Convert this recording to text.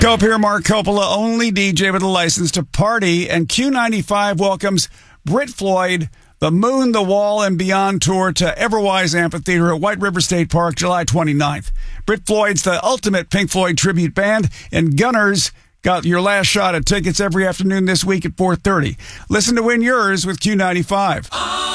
Cope here, Mark Coppola, only DJ with a license to party, and Q95 welcomes Brit Floyd, the Moon, the Wall, and Beyond tour to Everwise Amphitheater at White River State Park, July 29th. Brit Floyd's the ultimate Pink Floyd tribute band, and Gunners got your last shot at tickets every afternoon this week at 4:30. Listen to win yours with Q95.